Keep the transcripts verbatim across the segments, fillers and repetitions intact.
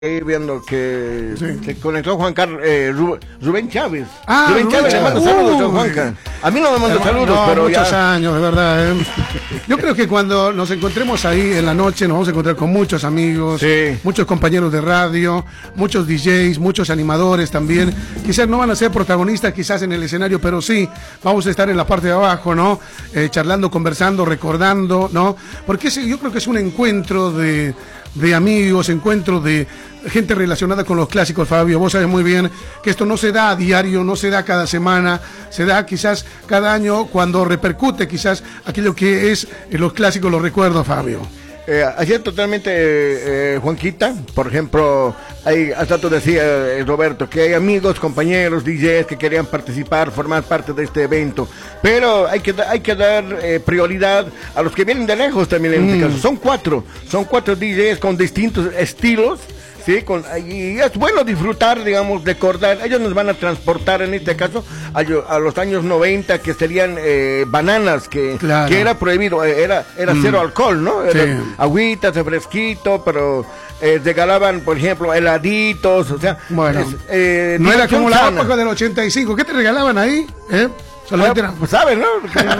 Ahí viendo que Sí. se conectó Juan Carlos, eh, Rubén, Rubén Chávez. Ah, Rubén Rubén Chávez le manda Chávez. saludos a Uy. Juanca. A mí no me manda Hermano, saludos, no, pero muchos ya. años, de verdad. ¿eh? Yo creo que cuando nos encontremos ahí en la noche nos vamos a encontrar con muchos amigos, Sí. muchos compañeros de radio, muchos D Js, muchos animadores también. Quizás no van a ser protagonistas quizás en el escenario, pero sí, vamos a estar en la parte de abajo, ¿no? Eh, charlando, conversando, recordando, ¿no? Porque ese, yo creo que es un encuentro de, de amigos, encuentro de gente relacionada con los clásicos, Fabio. Vos sabés muy bien que esto no se da a diario, no se da cada semana, se da quizás cada año cuando repercute quizás aquello que es eh, los clásicos, los recuerdos, Fabio. Eh, así es totalmente, eh, Juanquita. Por ejemplo, hay, hasta tú decías, eh, Roberto, que hay amigos, compañeros, D Js que querían participar, formar parte de este evento. Pero hay que, hay que dar eh, prioridad a los que vienen de lejos también en este Mm. caso. Son cuatro, son cuatro D Js con distintos estilos. Sí, con, y es bueno disfrutar, digamos, recordar. Ellos nos van a transportar en este caso a, a los años noventa, que serían eh, bananas, que, Claro. que era prohibido, eh, era, era Mm. cero alcohol, ¿no? Era Sí. agüitas, fresquito, pero eh, regalaban, por ejemplo, heladitos, o sea, Bueno, es, eh, no era diversión como la sana. época del ochenta y cinco. ¿Qué te regalaban ahí? ¿Eh? Solamente Ah, era... pues sabes, ¿no?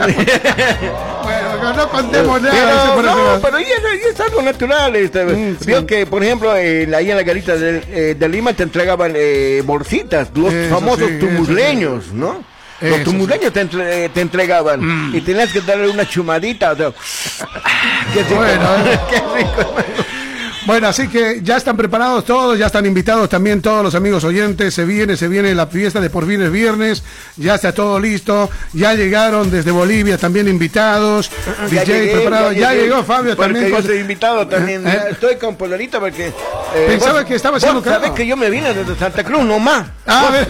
Bueno, no contemos nada. Pero, dice por no, eso. pero y es, y es algo natural. Este, Mm, vio sí. que, por ejemplo, eh, ahí en la garita de, eh, de Lima te entregaban eh, bolsitas, los Eso famosos sí, tumuleños, ¿no? Los Eso tumuleños te, entre- eh, te entregaban Mm. y tenías que darle una chumadita. O sea, qué rico, Bueno, eh. qué rico. Bueno, así que ya están preparados todos, ya están invitados también todos los amigos oyentes. Se viene, se viene la fiesta de Por Fin es Viernes. Ya está todo listo. Ya llegaron desde Bolivia también invitados. D J llegué, preparado. Ya, llegué, llegó Fabio porque también. yo con- soy invitado también. Eh, Ya estoy con Polarita porque. eh, Pensaba vos- que estaba vos haciendo sabés calor. que yo me vine desde Santa Cruz nomás. Ah, a ver.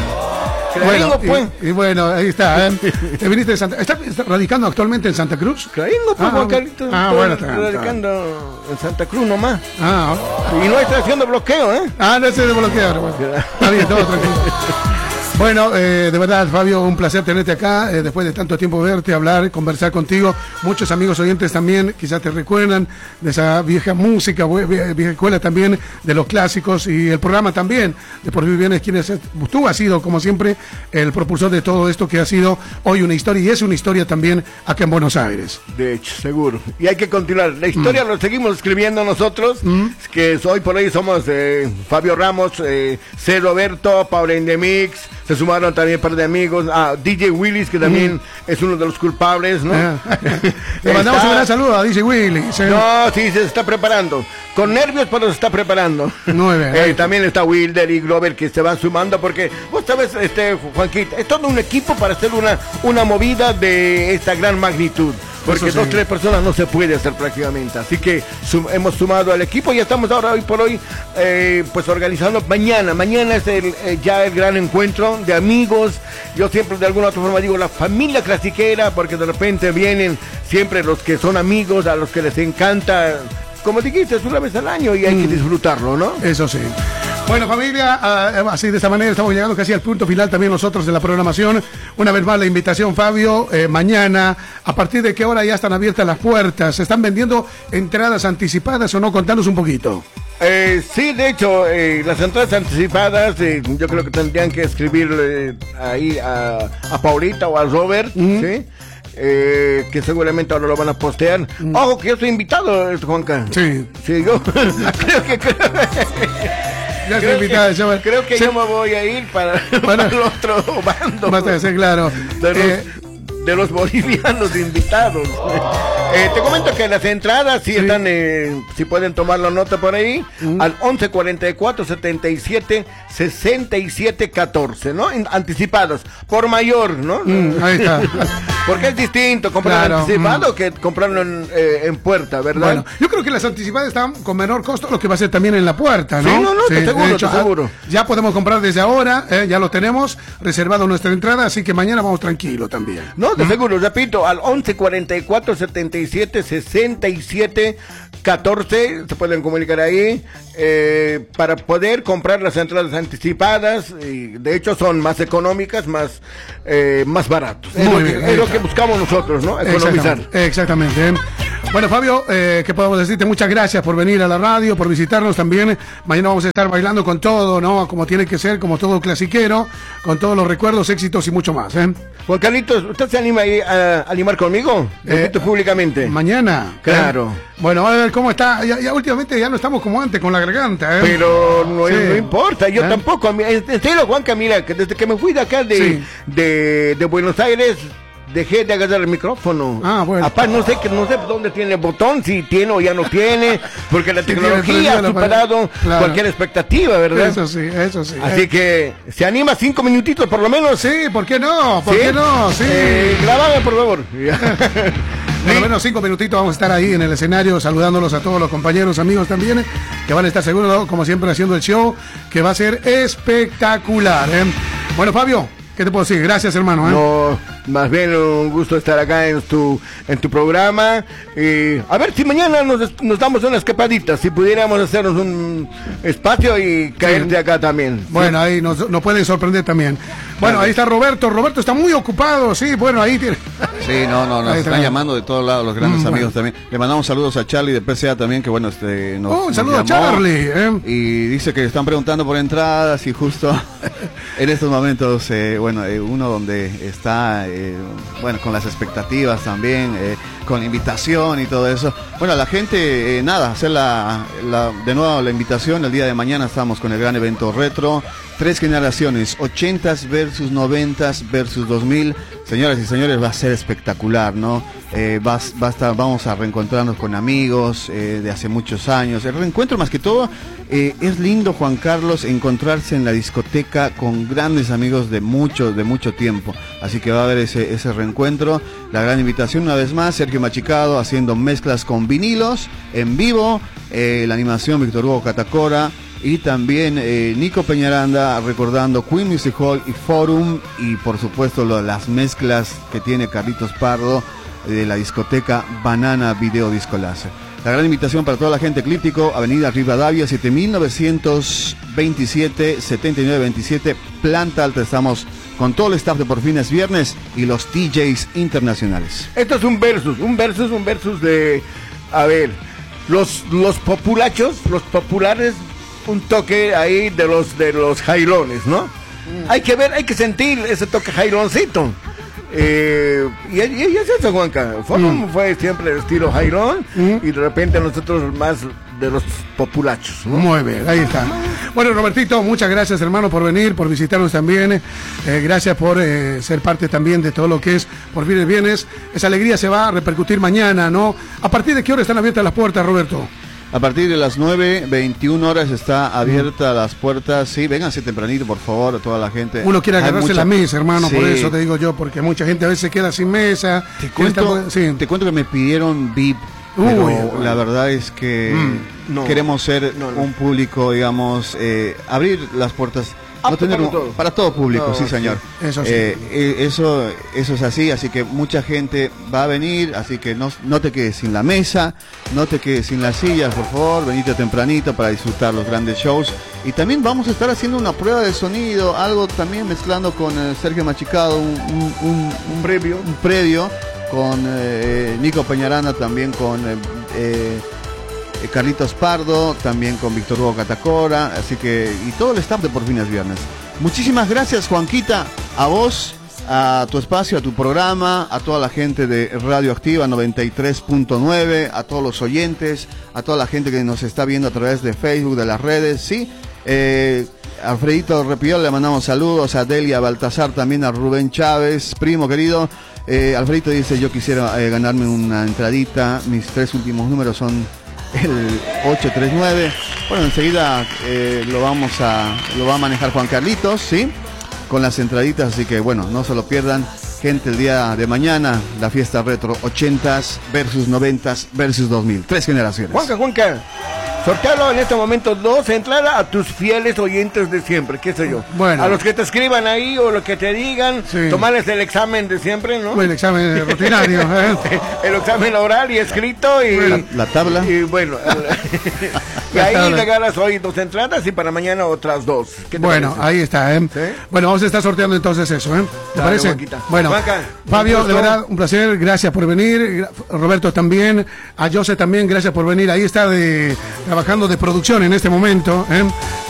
Claringo, Bueno, pues. y, y bueno, ahí está. ¿eh? Te viniste de Santa... ¿Estás está radicando actualmente en Santa Cruz? Claringo, pues, Ah, Juan Carlitos. ah, Estoy bueno, está bien, está radicando en Santa Cruz nomás. Ah, Y no estoy haciendo bloqueo, ¿eh? ah no se desbloquear. Bueno. Está bien, todo tranquilo. Bueno, eh, de verdad, Fabio, un placer tenerte acá, eh, después de tanto tiempo verte, hablar, conversar contigo. Muchos amigos oyentes también quizás te recuerdan de esa vieja música, vue- vie- vieja escuela también, de los clásicos y el programa también de Por Vivir Bien es quien es. Tú has sido, como siempre, el propulsor de todo esto que ha sido hoy una historia y es una historia también acá en Buenos Aires. De hecho, seguro. Y hay que continuar. La historia lo seguimos escribiendo nosotros, que hoy por hoy somos eh, Fabio Ramos, eh, C. Roberto, Paula Indemix, se sumaron también un par de amigos, ah, D J Willis, que también es uno de los culpables, ¿no? Ah. Le mandamos Está- un gran saludo a D J Willy. Se- No, sí, se está preparando. Con nervios, pero se está preparando. Muy bien. Eh, también está Wilder y Glover que se van sumando porque, vos sabes, este, Juanquita, es todo un equipo para hacer una, una movida de esta gran magnitud. Porque Eso sí. dos, tres personas no se puede hacer prácticamente. Así que sum- hemos sumado al equipo y estamos ahora, hoy por hoy, eh, pues organizando mañana. Mañana es el, eh, ya el gran encuentro de amigos. Yo siempre de alguna otra forma digo la familia clasiquera, porque de repente vienen siempre los que son amigos, a los que les encanta. Como dijiste, es una vez al año y hay que disfrutarlo, ¿no? Eso sí. Bueno, familia, ah, así de esta manera estamos llegando casi al punto final también nosotros de la programación. Una vez más la invitación, Fabio, eh, mañana, ¿a partir de qué hora ya están abiertas las puertas? ¿Se están vendiendo entradas anticipadas o no? Contanos un poquito. Eh, sí, de hecho, eh, las entradas anticipadas, eh, yo creo que tendrían que escribirle ahí a, a Paulita o a Robert, ¿sí? Eh, que seguramente ahora lo van a postear. Ojo, que yo soy invitado, este, Juanca. Sí. Sí, yo creo que... Creo, Ya creo está invitada, que, ya va- creo que se- yo me voy a ir para, Bueno. para el otro bando. Basta de ser claro. De los, Eh, de los bolivianos invitados. Eh, te comento que las entradas sí, están, eh, si pueden tomar la nota por ahí, al once cuarenta y cuatro setenta y siete sesenta y siete catorce, ¿no? En- anticipadas, por mayor, ¿no? mm, ahí está. Porque es distinto comprar Claro, anticipado que comprarlo en, eh, en puerta, ¿verdad? Bueno, yo creo que las anticipadas están con menor costo, lo que va a ser también en la puerta, ¿no? Sí, no, no, te de aseguro, te ah, aseguro. Ya podemos comprar desde ahora, eh, ya lo tenemos reservado nuestra entrada, así que mañana vamos tranquilo también. No, de seguro, repito, al once cuarenta y cuatro setenta y siete sesenta y siete catorce, se pueden comunicar ahí, eh, para poder comprar las entradas anticipadas, y de hecho son más económicas, más, eh, más baratos. Es, Muy lo, bien, que, es lo está. que buscamos nosotros, ¿no? Economizar. Exactamente. exactamente, ¿eh? Bueno, Fabio, eh, ¿qué podemos decirte? Muchas gracias por venir a la radio, por visitarnos también. Mañana vamos a estar bailando con todo, ¿no? Como tiene que ser, como todo clasiquero, con todos los recuerdos, éxitos y mucho más, ¿eh? Juan Carlitos, ¿usted se anima a, a animar conmigo? Eh, públicamente. Mañana. Claro. ¿Eh? Bueno, a ver cómo está. Ya, ya últimamente ya no estamos como antes con la garganta, ¿eh? Pero no, Sí. no importa, yo ¿Eh? tampoco. A mí- En serio, Juanca, mira, que desde que me fui de acá de, Sí. de, de Buenos Aires, dejé de agarrar el micrófono. Ah, bueno. Aparte, no sé que no sé dónde tiene el botón, si tiene o ya no tiene, porque la tiene tecnología prendida ha la- superado Claro. cualquier expectativa, ¿verdad? Eso sí, eso sí. Así Eh, que, ¿se anima cinco minutitos por lo menos? Sí, ¿por qué no? ¿Por ¿Sí? qué no? Sí. Eh, grabame, por favor. Por lo menos cinco minutitos vamos a estar ahí en el escenario saludándolos a todos los compañeros, amigos también, que van a estar seguros, ¿no? Como siempre, haciendo el show, que va a ser espectacular, ¿eh? Bueno, Fabio, ¿qué te puedo decir? Gracias, hermano, ¿eh? No, más bien un gusto estar acá en tu en tu programa. Y a ver si mañana nos, nos damos una escapadita, si pudiéramos hacernos un espacio y caerte Sí. acá también. Bueno, ahí nos, nos pueden sorprender también. Bueno, ahí está Roberto. Roberto está muy ocupado, sí, bueno, ahí tiene. Sí, no, no, nos Ahí están está. llamando de todos lados los grandes Mm, amigos bueno. también. Le mandamos saludos a Charlie de P C A también, que bueno, este nos, Oh, un nos saludo a llamó. Charlie, ¿eh? Y dice que están preguntando por entradas y justo en estos momentos, eh, bueno, eh, uno donde está, eh, bueno, con las expectativas también, eh, con invitación y todo eso. Bueno, la gente, eh, nada, hacer la, la, de nuevo la invitación. El día de mañana estamos con el gran evento retro. Tres generaciones, ochentas versus noventas versus dos mil. Señoras y señores, va a ser espectacular, ¿no? Eh, va, va a estar, vamos a reencontrarnos con amigos eh, de hace muchos años. El reencuentro, más que todo, eh, es lindo, Juan Carlos, encontrarse en la discoteca con grandes amigos de mucho, de mucho tiempo. Así que va a haber ese, ese reencuentro. La gran invitación, una vez más, Sergio Machicado haciendo mezclas con vinilos en vivo. Eh, la animación, Víctor Hugo Catacora. Y también eh, Nico Peñaranda recordando Queen Music Hall y Forum. Y por supuesto lo, las mezclas que tiene Carlitos Pardo eh, de la discoteca Banana Video Disco Láser. La gran invitación para toda la gente, Eclíptico, Avenida Rivadavia, siete mil novecientos veintisiete, setenta y nueve veintisiete, planta alta. Estamos con todo el staff de Por Fin es Viernes y los D Js internacionales. Esto es un versus, un versus, un versus de, a ver, los, los populachos, los populares, un toque ahí de los de los jailones, ¿no? Mm. Hay que ver, hay que sentir ese toque jailoncito. Eh, y, y, y es eso, Juanca. Forum mm. fue siempre el estilo jailón mm. y de repente nosotros más de los populachos, ¿no? Muy bien, ahí está. Bueno, Robertito, muchas gracias, hermano, por venir, por visitarnos también. Eh, gracias por eh, ser parte también de todo lo que es Por Fin es Viernes. Esa alegría se va a repercutir mañana, ¿no? ¿A partir de qué hora están abiertas las puertas, Roberto? A partir de las nueve, veintiuna horas está abierta mm. las puertas. Sí, vénganse tempranito, por favor, a toda la gente. Uno quiere agarrarse mucha... la mesa, hermano, sí. Por eso te digo yo, porque mucha gente a veces queda sin mesa. Te cuento, está... sí. te cuento que me pidieron V I P, pero Uy, bueno. la verdad es que mm, no, queremos ser no, no. un público, digamos, eh, abrir las puertas. No tener para, un, todo. para todo público, no, sí señor. Sí. Eso, sí. Eh, eso, eso es así, así que mucha gente va a venir, así que no, no te quedes sin la mesa, no te quedes sin las sillas, por favor, venite tempranito para disfrutar los grandes shows. Y también vamos a estar haciendo una prueba de sonido, algo también mezclando con eh, Sergio Machicado, un, un, un, un previo, un previo con eh, Nico Peñaranda, también con eh, eh, Carlitos Pardo, también con Víctor Hugo Catacora, así que, y todo el staff de Por Fin es Viernes. Muchísimas gracias, Juanquita, a vos, a tu espacio, a tu programa, a toda la gente de Radio Activa noventa y tres punto nueve, a todos los oyentes, a toda la gente que nos está viendo a través de Facebook, de las redes, sí. Eh, Alfredito Repiol, le mandamos saludos, a Delia Baltasar, también a Rubén Chávez, primo querido. Eh, Alfredito dice, yo quisiera eh, ganarme una entradita, mis tres últimos números son el ocho tres nueve. Bueno, enseguida eh, lo vamos a lo va a manejar Juan Carlitos, ¿sí? Con las entraditas, así que bueno, no se lo pierdan. Gente, el día de mañana, la fiesta retro, ochentas versus noventas versus dos mil. Tres generaciones. Juanca, Juanca. sortealo en este momento dos entradas a tus fieles oyentes de siempre, qué sé yo. Bueno. A los que te escriban ahí o los que te digan, Sí. tomarles el examen de siempre, ¿no? El examen rutinario. ¿eh? El examen oral y escrito y... La, la tabla. Y bueno, y La ahí tabla. regalas hoy dos entradas y para mañana otras dos. ¿Qué te Bueno, parece? ahí está, ¿eh? ¿Sí? Bueno, vamos a estar sorteando entonces eso, ¿eh? ¿Te Dale, parece? Juanquita. Bueno, Juanca, Fabio, un de gusto. verdad, un placer, gracias por venir. Roberto también, a José también, gracias por venir. Ahí está de, trabajando de producción en este momento, ¿eh?